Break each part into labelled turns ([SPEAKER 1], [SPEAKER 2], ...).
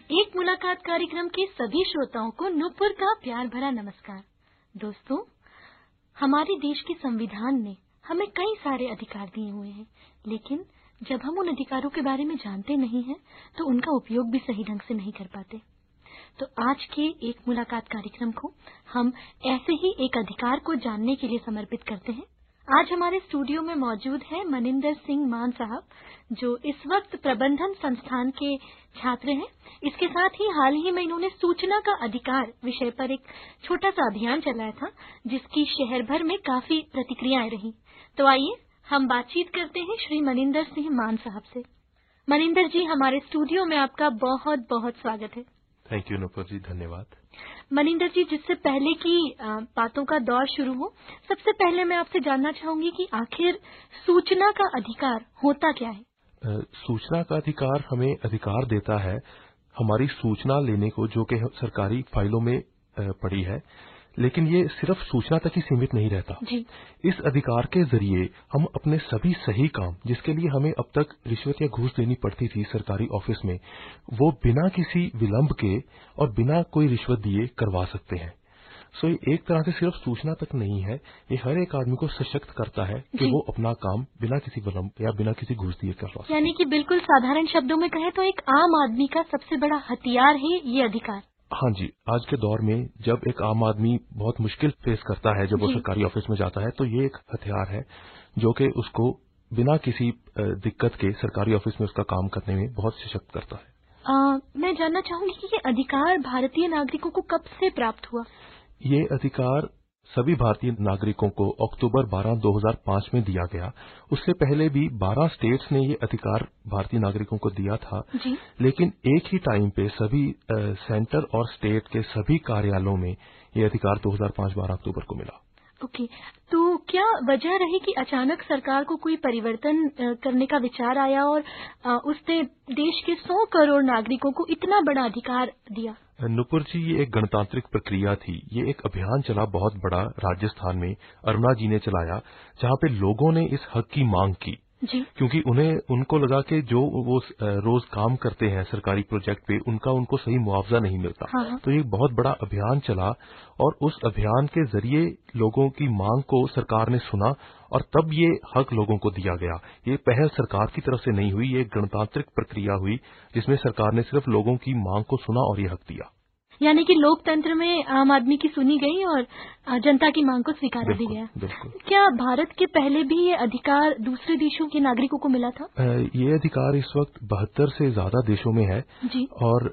[SPEAKER 1] एक मुलाकात कार्यक्रम के सभी श्रोताओं को नूपुर का प्यार भरा नमस्कार। दोस्तों, हमारे देश के संविधान ने हमें कई सारे अधिकार दिए हुए हैं, लेकिन जब हम उन अधिकारों के बारे में जानते नहीं हैं, तो उनका उपयोग भी सही ढंग से नहीं कर पाते। तो आज के एक मुलाकात कार्यक्रम को हम ऐसे ही एक अधिकार को जानने के लिए समर्पित करते हैं। आज हमारे स्टूडियो में मौजूद है मनिंदर सिंह मान साहब, जो इस वक्त प्रबंधन संस्थान के छात्र हैं। इसके साथ ही हाल ही में इन्होंने सूचना का अधिकार विषय पर एक छोटा सा अभियान चलाया था, जिसकी शहर भर में काफी प्रतिक्रियाएं रही। तो आइए हम बातचीत करते हैं श्री मनिंदर सिंह मान साहब से। मनिंदर जी, हमारे स्टूडियो में आपका बहुत बहुत स्वागत है।
[SPEAKER 2] थैंक यू नुपुर जी, धन्यवाद।
[SPEAKER 1] मनिंदर जी, जिससे पहले की बातों का दौर शुरू हो, सबसे पहले मैं आपसे जानना चाहूंगी कि आखिर सूचना का अधिकार होता क्या है?
[SPEAKER 2] सूचना का अधिकार हमें अधिकार देता है हमारी सूचना लेने को, जो कि सरकारी फाइलों में पड़ी है, लेकिन ये सिर्फ सूचना तक ही सीमित नहीं रहता
[SPEAKER 1] जी।
[SPEAKER 2] इस अधिकार के जरिए हम अपने सभी सही काम, जिसके लिए हमें अब तक रिश्वत या घूस देनी पड़ती थी सरकारी ऑफिस में, वो बिना किसी विलंब के और बिना कोई रिश्वत दिए करवा सकते हैं। सो ये एक तरह से सिर्फ सूचना तक नहीं है, ये हर एक आदमी को सशक्त करता है कि वो अपना काम बिना किसी विलंब या बिना किसी घूस दिए करवा सके।
[SPEAKER 1] यानी कि बिल्कुल साधारण शब्दों में कहें तो एक आम आदमी का सबसे बड़ा हथियार है ये अधिकार।
[SPEAKER 2] हाँ जी, आज के दौर में जब एक आम आदमी बहुत मुश्किल फेस करता है जब वो सरकारी ऑफिस में जाता है, तो ये एक हथियार है जो कि उसको बिना किसी दिक्कत के सरकारी ऑफिस में उसका काम करने में बहुत सशक्त करता है।
[SPEAKER 1] मैं जानना चाहूंगी कि ये अधिकार भारतीय नागरिकों को कब से प्राप्त हुआ?
[SPEAKER 2] ये अधिकार सभी भारतीय नागरिकों को अक्टूबर 12, 2005 में दिया गया। उससे पहले भी 12 स्टेट्स ने ये अधिकार भारतीय नागरिकों को दिया था, लेकिन एक ही टाइम पे सभी सेंटर और स्टेट के सभी कार्यालयों में ये अधिकार 2005-12 अक्टूबर को मिला।
[SPEAKER 1] ओके, तो क्या वजह रही कि अचानक सरकार को कोई परिवर्तन करने का विचार आया और उसने देश के 100 करोड़ नागरिकों को इतना बड़ा अधिकार दिया?
[SPEAKER 2] नुपुर जी, ये एक गणतांत्रिक प्रक्रिया थी। ये एक अभियान चला बहुत बड़ा राजस्थान में, अरुणा जी ने चलाया, जहाँ पे लोगों ने इस हक की मांग की, क्योंकि उनको लगा कि जो वो रोज काम करते हैं सरकारी प्रोजेक्ट पे, उनको सही मुआवजा नहीं मिलता।
[SPEAKER 1] हाँ।
[SPEAKER 2] तो ये बहुत बड़ा अभियान चला और उस अभियान के जरिए लोगों की मांग को सरकार ने सुना और तब ये हक लोगों को दिया गया। ये पहल सरकार की तरफ से नहीं हुई, ये गणतांत्रिक प्रक्रिया हुई जिसमें सरकार ने सिर्फ लोगों की मांग को सुना और ये हक दिया।
[SPEAKER 1] यानी कि लोकतंत्र में आम आदमी की सुनी गई और जनता की मांग को स्वीकार भी गया। क्या भारत के पहले भी ये अधिकार दूसरे देशों के नागरिकों को मिला था?
[SPEAKER 2] ये अधिकार इस वक्त 72 से ज्यादा देशों में है
[SPEAKER 1] जी।
[SPEAKER 2] और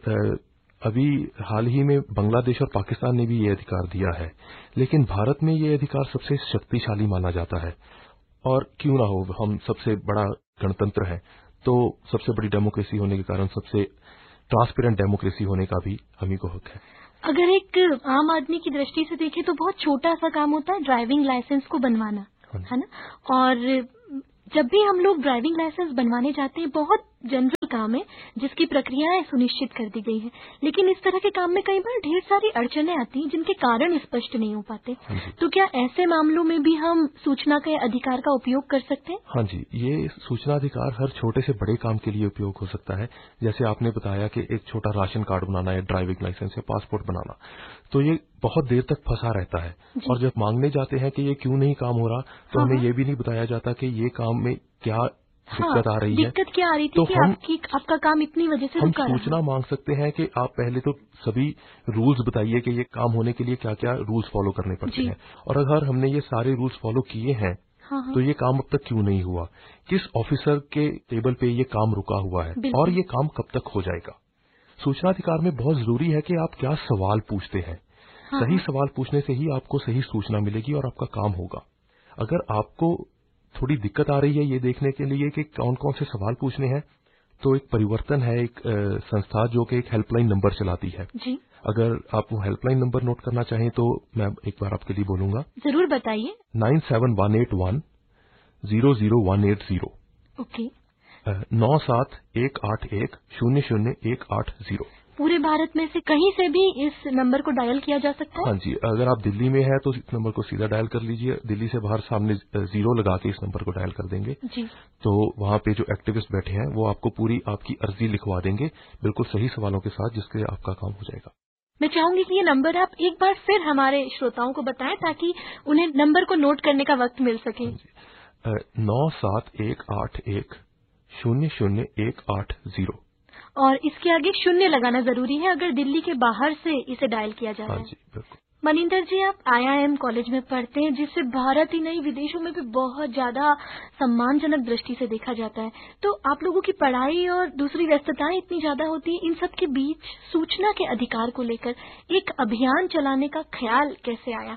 [SPEAKER 2] अभी हाल ही में बांग्लादेश और पाकिस्तान ने भी ये अधिकार दिया है, लेकिन भारत में ये अधिकार सबसे शक्तिशाली माना जाता है। और क्यों ना हो, हम सबसे बड़ा गणतंत्र है, तो सबसे बड़ी डेमोक्रेसी होने के कारण सबसे ट्रांसपेरेंट डेमोक्रेसी होने का भी हमी को हक है।
[SPEAKER 1] अगर एक आम आदमी की दृष्टि से देखें तो बहुत छोटा सा काम होता है ड्राइविंग लाइसेंस को बनवाना, है ना? और जब भी हम लोग ड्राइविंग लाइसेंस बनवाने जाते हैं, बहुत जनरल काम है जिसकी प्रक्रियाएं सुनिश्चित कर दी गई है, लेकिन इस तरह के काम में कई बार ढेर सारी अड़चनें आती हैं जिनके कारण स्पष्ट नहीं हो पाते। तो क्या ऐसे मामलों में भी हम सूचना के अधिकार का उपयोग कर सकते हैं?
[SPEAKER 2] हाँ जी, ये सूचना अधिकार हर छोटे से बड़े काम के लिए उपयोग हो सकता है। जैसे आपने बताया कि एक छोटा राशन कार्ड बनाना या ड्राइविंग लाइसेंस या पासपोर्ट बनाना, तो ये बहुत देर तक फंसा रहता है और जब मांगने जाते हैं कि ये क्यों नहीं काम हो रहा, तो हमें ये भी नहीं बताया जाता कि ये काम में क्या दिक्कत आ रही है।
[SPEAKER 1] दिक्कत क्या आ रही थी कि आपका काम इतनी वजह से रुका रहा?
[SPEAKER 2] हम सूचना मांग सकते हैं कि आप पहले तो सभी रूल्स बताइए कि ये काम होने के लिए क्या क्या रूल्स फॉलो करने पड़ते हैं, और अगर हमने ये सारे रूल्स फॉलो किए हैं तो ये काम अब तक क्यों नहीं हुआ, किस ऑफिसर के टेबल पे ये काम रुका हुआ है और ये काम कब तक हो जाएगा। सूचना अधिकार में बहुत जरूरी है कि आप क्या सवाल पूछते हैं। सही सवाल पूछने से ही आपको सही सूचना मिलेगी और आपका काम होगा। अगर आपको थोड़ी दिक्कत आ रही है ये देखने के लिए कि कौन कौन से सवाल पूछने हैं, तो एक परिवर्तन है, एक संस्था जो कि एक हेल्पलाइन नंबर चलाती है।
[SPEAKER 1] जी।
[SPEAKER 2] अगर आप वो हेल्पलाइन नंबर नोट करना चाहें तो मैं एक बार आपके लिए बोलूंगा।
[SPEAKER 1] जरूर बताइए।
[SPEAKER 2] 9718100180।
[SPEAKER 1] ओके।
[SPEAKER 2] 9718100180।
[SPEAKER 1] पूरे भारत में से कहीं से भी इस नंबर को डायल किया जा सकता है?
[SPEAKER 2] हाँ जी, अगर आप दिल्ली में हैं तो इस नंबर को सीधा डायल कर लीजिए। दिल्ली से बाहर सामने 0 लगा के इस नंबर को डायल कर देंगे
[SPEAKER 1] जी।
[SPEAKER 2] तो वहाँ पे जो एक्टिविस्ट बैठे हैं वो आपको पूरी आपकी अर्जी लिखवा देंगे, बिल्कुल सही सवालों के साथ, जिसके आपका काम हो जाएगा।
[SPEAKER 1] मैं चाहूंगी कि ये नंबर आप एक बार फिर हमारे श्रोताओं को बताएं ताकि उन्हें नंबर को नोट करने का वक्त मिल सके।
[SPEAKER 2] 9718100180
[SPEAKER 1] और इसके आगे 0 लगाना जरूरी है अगर दिल्ली के बाहर से इसे डायल किया जा रहा है।
[SPEAKER 2] हाँ जी, बिल्कुल।
[SPEAKER 1] मनिंदर जी, आप IIM कॉलेज में पढ़ते हैं, जिसे भारत ही नहीं विदेशों में भी बहुत ज्यादा सम्मानजनक दृष्टि से देखा जाता है। तो आप लोगों की पढ़ाई और दूसरी व्यस्तताएं इतनी ज्यादा होती है, इन सब के बीच सूचना के अधिकार को लेकर एक अभियान चलाने का ख्याल कैसे आया?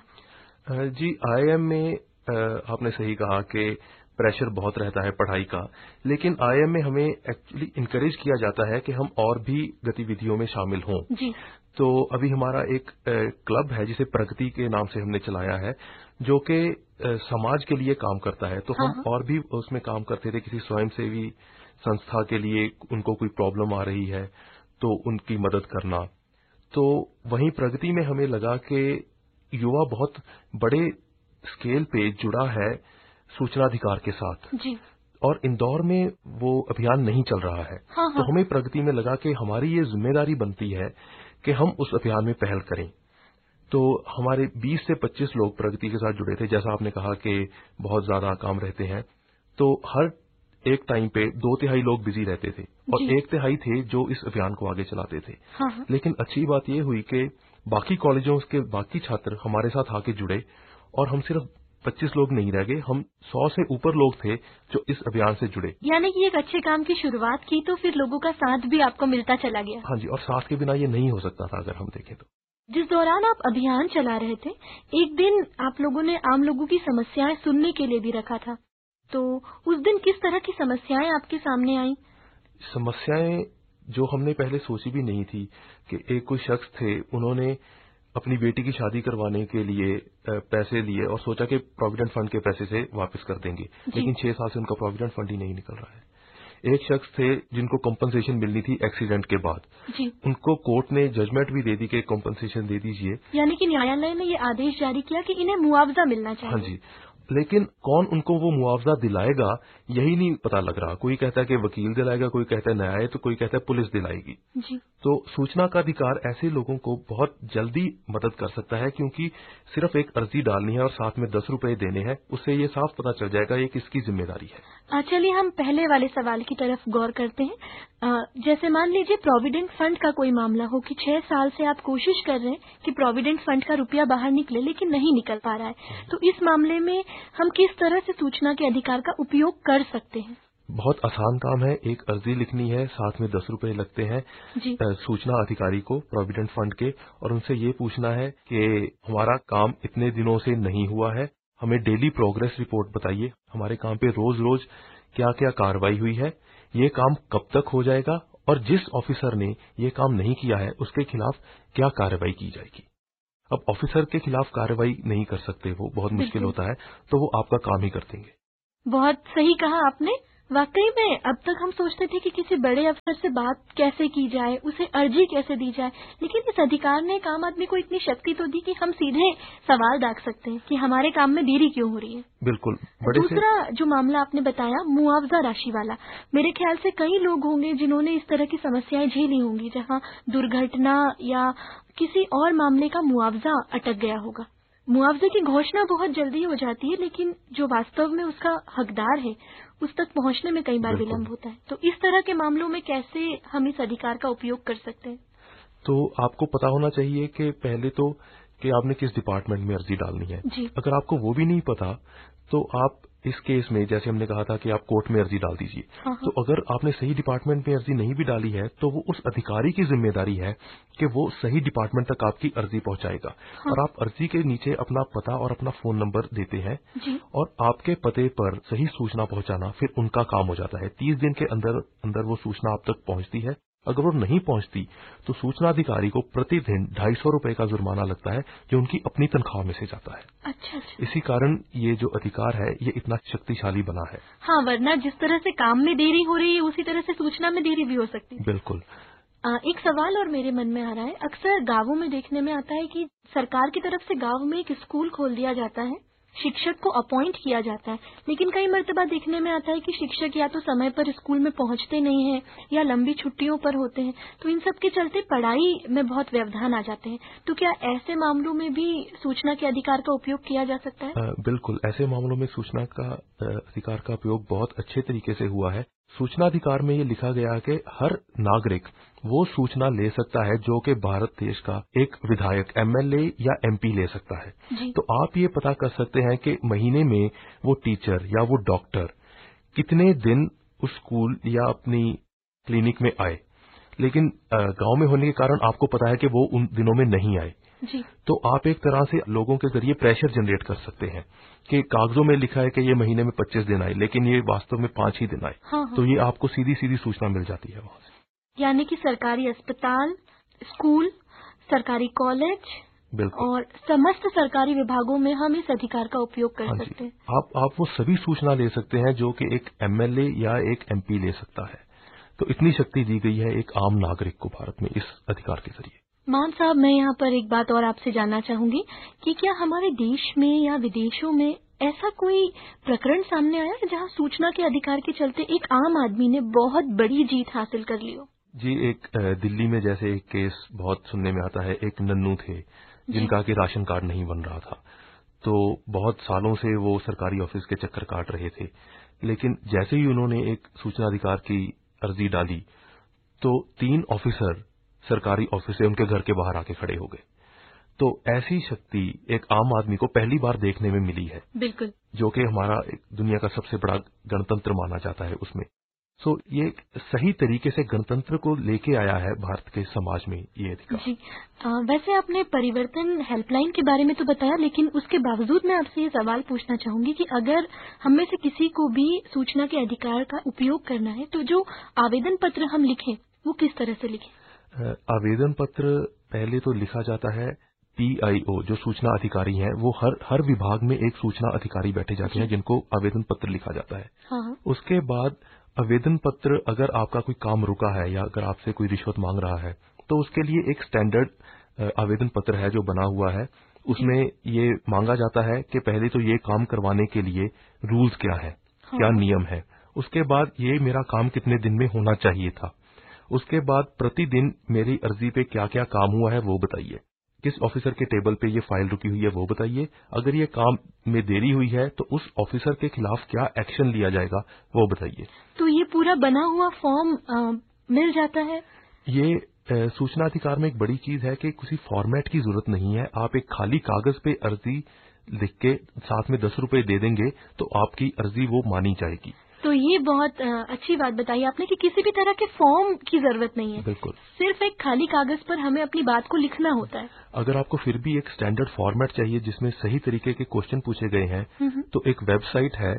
[SPEAKER 2] जी, IIM में आपने सही कहा कि प्रेशर बहुत रहता है पढ़ाई का, लेकिन IIM में हमें एक्चुअली इनकरेज किया जाता है कि हम और भी गतिविधियों में शामिल हों।
[SPEAKER 1] जी।
[SPEAKER 2] तो अभी हमारा एक क्लब है जिसे प्रगति के नाम से हमने चलाया है, जो कि समाज के लिए काम करता है। तो हम और भी उसमें काम करते थे, किसी स्वयंसेवी संस्था के लिए उनको कोई प्रॉब्लम आ रही है तो उनकी मदद करना। तो वहीं प्रगति में हमें लगा कि युवा बहुत बड़े स्केल पे जुड़ा है सूचनाधिकार के साथ।
[SPEAKER 1] जी।
[SPEAKER 2] और इंदौर में वो अभियान नहीं चल रहा है। तो हमें प्रगति में लगा कि हमारी ये जिम्मेदारी बनती है कि हम उस अभियान में पहल करें। तो हमारे 20 से 25 लोग प्रगति के साथ जुड़े थे। जैसा आपने कहा कि बहुत ज्यादा काम रहते हैं, तो हर एक टाइम पे 2/3 लोग बिजी रहते थे और 1/3 थे जो इस अभियान को आगे चलाते थे। लेकिन अच्छी बात यह हुई कि बाकी कॉलेजों के बाकी छात्र हमारे साथ आके जुड़े और हम सिर्फ 25 लोग नहीं रह गए, हम 100 से ऊपर लोग थे जो इस अभियान से जुड़े।
[SPEAKER 1] यानी कि एक अच्छे काम की शुरुआत की तो फिर लोगों का साथ भी आपको मिलता चला गया।
[SPEAKER 2] हाँ जी, और साथ के बिना ये नहीं हो सकता था अगर हम देखें तो।
[SPEAKER 1] जिस दौरान आप अभियान चला रहे थे, एक दिन आप लोगों ने आम लोगों की समस्याएं सुनने के लिए भी रखा था। तो उस दिन किस तरह की समस्याएं आपके सामने आई?
[SPEAKER 2] समस्याएं जो हमने पहले सोची भी नहीं थी कि एक कोई शख्स थे, उन्होंने अपनी बेटी की शादी करवाने के लिए पैसे लिए और सोचा कि प्रोविडेंट फंड के पैसे से वापस कर देंगे, लेकिन 6 साल से उनका प्रोविडेंट फंड ही नहीं निकल रहा है। एक शख्स थे जिनको कॉम्पनसेशन मिलनी थी एक्सीडेंट के बाद, उनको कोर्ट ने जजमेंट भी दे दी कि कॉम्पनसेशन दे दीजिए।
[SPEAKER 1] यानी कि न्यायालय ने ये आदेश जारी किया कि इन्हें मुआवजा मिलना चाहिए।
[SPEAKER 2] हाँ जी, लेकिन कौन उनको वो मुआवजा दिलाएगा यही नहीं पता लग रहा। कोई कहता है कि वकील दिलाएगा, कोई कहता है न्याय, तो कोई कहता है पुलिस दिलाएगी।
[SPEAKER 1] जी।
[SPEAKER 2] तो सूचना का अधिकार ऐसे लोगों को बहुत जल्दी मदद कर सकता है, क्योंकि सिर्फ एक अर्जी डालनी है और साथ में 10 रुपए देने हैं, उससे ये साफ पता चल जाएगा ये किसकी जिम्मेदारी है।
[SPEAKER 1] चलिए हम पहले वाले सवाल की तरफ गौर करते हैं। जैसे मान लीजिए प्रोविडेंट फंड का कोई मामला हो कि 6 साल से आप कोशिश कर रहे हैं कि प्रोविडेंट फंड का रुपया बाहर निकले, लेकिन नहीं निकल पा रहा है, तो इस मामले में हम किस तरह से सूचना के अधिकार का उपयोग कर सकते हैं?
[SPEAKER 2] बहुत आसान काम है, एक अर्जी लिखनी है, साथ में 10 रुपए लगते हैं सूचना अधिकारी को प्रोविडेंट फंड के, और उनसे ये पूछना है कि हमारा काम इतने दिनों से नहीं हुआ है, हमें डेली प्रोग्रेस रिपोर्ट बताइए, हमारे काम पे रोज रोज क्या क्या कार्रवाई हुई है, ये काम कब तक हो जाएगा, और जिस ऑफिसर ने ये काम नहीं किया है उसके खिलाफ क्या कार्रवाई की जाएगी। अब ऑफिसर के खिलाफ कार्रवाई नहीं कर सकते, वो बहुत मुश्किल होता है, तो वो आपका काम ही कर देंगे।
[SPEAKER 1] बहुत सही कहा आपने। वाकई में अब तक हम सोचते थे कि किसी बड़े अफसर से बात कैसे की जाए, उसे अर्जी कैसे दी जाए, लेकिन इस अधिकार ने एक आम आदमी को इतनी शक्ति तो दी कि हम सीधे सवाल दाग सकते हैं कि हमारे काम में देरी क्यों हो रही है।
[SPEAKER 2] बिल्कुल।
[SPEAKER 1] दूसरा जो मामला आपने बताया मुआवजा राशि वाला, मेरे ख्याल से कई लोग होंगे जिन्होंने इस तरह की समस्याएं झेली होंगी, जहां दुर्घटना या किसी और मामले का मुआवजा अटक गया होगा। मुआवजे की घोषणा बहुत जल्दी हो जाती है, लेकिन जो वास्तव में उसका हकदार है उस तक पहुंचने में कई बार विलंब होता है। तो इस तरह के मामलों में कैसे हम इस अधिकार का उपयोग कर सकते हैं?
[SPEAKER 2] तो आपको पता होना चाहिए कि पहले तो कि आपने किस डिपार्टमेंट में अर्जी डालनी है। अगर आपको वो भी नहीं पता तो आप इस केस में, जैसे हमने कहा था कि आप कोर्ट में अर्जी डाल दीजिए, तो अगर आपने सही डिपार्टमेंट में अर्जी नहीं भी डाली है तो वो उस अधिकारी की जिम्मेदारी है कि वो सही डिपार्टमेंट तक आपकी अर्जी पहुंचाएगा। और आप अर्जी के नीचे अपना पता और अपना फोन नंबर देते हैं और आपके पते पर सही सूचना पहुंचाना फिर उनका काम हो जाता है। 30 दिन के अंदर अंदर वो सूचना आप तक पहुंचती है। अगर वो नहीं पहुंचती तो सूचना अधिकारी को प्रतिदिन 250 रुपए का जुर्माना लगता है, जो उनकी अपनी तनख्वाह में से जाता है।
[SPEAKER 1] अच्छा।
[SPEAKER 2] इसी कारण ये जो अधिकार है ये इतना शक्तिशाली बना है।
[SPEAKER 1] हाँ, वरना जिस तरह से काम में देरी हो रही है उसी तरह से सूचना में देरी भी हो सकती है।
[SPEAKER 2] बिल्कुल।
[SPEAKER 1] एक सवाल और मेरे मन में आ रहा है, अक्सर गांवों में देखने में आता है कि सरकार की तरफ से गांव में एक स्कूल खोल दिया जाता है, शिक्षक को अपॉइंट किया जाता है, लेकिन कई मर्तबा देखने में आता है कि शिक्षक या तो समय पर स्कूल में पहुंचते नहीं हैं या लंबी छुट्टियों पर होते हैं, तो इन सब के चलते पढ़ाई में बहुत व्यवधान आ जाते हैं। तो क्या ऐसे मामलों में भी सूचना के अधिकार का उपयोग किया जा सकता है?
[SPEAKER 2] बिल्कुल, ऐसे मामलों में सूचना का अधिकार का उपयोग बहुत अच्छे तरीके से हुआ है। सूचना अधिकार में ये लिखा गया है कि हर नागरिक वो सूचना ले सकता है जो कि भारत देश का एक विधायक, एमएलए या एमपी ले सकता है। तो आप ये पता कर सकते हैं कि महीने में वो टीचर या वो डॉक्टर कितने दिन उस स्कूल या अपनी क्लिनिक में आए, लेकिन गांव में होने के कारण आपको पता है कि वो उन दिनों में नहीं आए।
[SPEAKER 1] जी।
[SPEAKER 2] तो आप एक तरह से लोगों के जरिए प्रेशर जनरेट कर सकते हैं कि कागजों में लिखा है कि ये महीने में 25 दिन आए, लेकिन ये वास्तव में 5 ही दिन आए।
[SPEAKER 1] हाँ।
[SPEAKER 2] तो ये आपको सीधी सीधी सूचना मिल जाती है वहां से।
[SPEAKER 1] यानी कि सरकारी अस्पताल, स्कूल, सरकारी कॉलेज और समस्त सरकारी विभागों में हम इस अधिकार का उपयोग कर सकते हैं।
[SPEAKER 2] आप वो सभी सूचना ले सकते हैं जो कि एक एमएलए या एक एमपी ले सकता है। तो इतनी शक्ति दी गई है एक आम नागरिक को भारत में इस अधिकार के जरिए।
[SPEAKER 1] मान साहब, मैं यहाँ पर एक बात और आपसे जानना चाहूंगी कि क्या हमारे देश में या विदेशों में ऐसा कोई प्रकरण सामने आया है जहाँ सूचना के अधिकार के चलते एक आम आदमी ने बहुत बड़ी जीत हासिल कर ली हो?
[SPEAKER 2] जी, एक दिल्ली में जैसे एक केस बहुत सुनने में आता है। एक नन्नू थे जिनका कि राशन कार्ड नहीं बन रहा था, तो बहुत सालों से वो सरकारी ऑफिस के चक्कर काट रहे थे, लेकिन जैसे ही उन्होंने एक सूचना अधिकार की अर्जी डाली तो 3 ऑफिसर सरकारी ऑफिस से उनके घर के बाहर आके खड़े हो गए। तो ऐसी शक्ति एक आम आदमी को पहली बार देखने में मिली है।
[SPEAKER 1] बिल्कुल।
[SPEAKER 2] जो कि हमारा दुनिया का सबसे बड़ा गणतंत्र माना जाता है उसमें। सो ये सही तरीके से गणतंत्र को लेके आया है भारत के समाज में ये अधिकार।
[SPEAKER 1] जी। वैसे आपने परिवर्तन हेल्पलाइन के बारे में तो बताया, लेकिन उसके बावजूद मैं आपसे ये सवाल पूछना चाहूंगी कि अगर हम में से किसी को भी सूचना के अधिकार का उपयोग करना है तो जो आवेदन पत्र हम लिखें वो किस तरह से लिखें?
[SPEAKER 2] आवेदन पत्र पहले तो लिखा जाता है PIO, जो सूचना अधिकारी हैं, वो हर विभाग में एक सूचना अधिकारी बैठे जाते हैं जिनको आवेदन पत्र लिखा जाता है।
[SPEAKER 1] हाँ। उसके
[SPEAKER 2] बाद आवेदन पत्र, अगर आपका कोई काम रुका है या अगर आपसे कोई रिश्वत मांग रहा है तो उसके लिए एक स्टैंडर्ड आवेदन पत्र है जो बना हुआ है। उसमें ये मांगा जाता है कि पहले तो ये काम करवाने के लिए रूल्स क्या है, क्या नियम है। उसके बाद ये मेरा काम कितने दिन में होना चाहिए था। उसके बाद प्रतिदिन मेरी अर्जी पे क्या क्या काम हुआ है वो बताइए। किस ऑफिसर के टेबल पे ये फाइल रुकी हुई है वो बताइए। अगर ये काम में देरी हुई है तो उस ऑफिसर के खिलाफ क्या एक्शन लिया जाएगा वो बताइए।
[SPEAKER 1] तो ये पूरा बना हुआ फॉर्म मिल जाता है?
[SPEAKER 2] ये सूचना अधिकार में एक बड़ी चीज है कि किसी फॉर्मेट की जरूरत नहीं है। आप एक खाली कागज पे अर्जी लिख के साथ में 10 रुपए दे देंगे तो आपकी अर्जी वो मानी जाएगी।
[SPEAKER 1] तो ये बहुत अच्छी बात बताई आपने कि किसी भी तरह के फॉर्म की जरूरत नहीं है।
[SPEAKER 2] बिल्कुल, सिर्फ
[SPEAKER 1] एक खाली कागज पर हमें अपनी बात को लिखना होता है।
[SPEAKER 2] अगर आपको फिर भी एक स्टैंडर्ड फॉर्मेट चाहिए जिसमें सही तरीके के क्वेश्चन पूछे गए हैं तो एक वेबसाइट है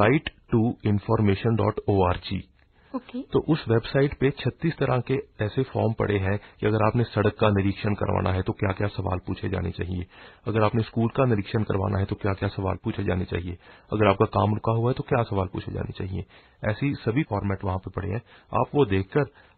[SPEAKER 2] right2information.org। तो उस वेबसाइट पे 36 तरह के ऐसे फॉर्म पड़े हैं कि अगर आपने सड़क का निरीक्षण करवाना है तो क्या क्या सवाल पूछे जाने चाहिए, अगर आपने स्कूल का निरीक्षण करवाना है तो क्या क्या सवाल पूछे जाने चाहिए, अगर आपका काम रुका हुआ है तो क्या सवाल पूछे जाने चाहिए। ऐसी सभी फॉर्मेट वहां पे पड़े हैं। आप वो देखकर